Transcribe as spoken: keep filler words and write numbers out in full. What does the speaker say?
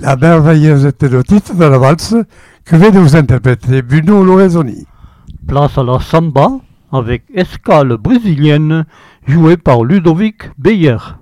La merveilleuse thénotite de la valse que vient de vous interpréter Bruno Lorenzoni. Place à la samba avec escale brésilienne jouée par Ludovic Beyer.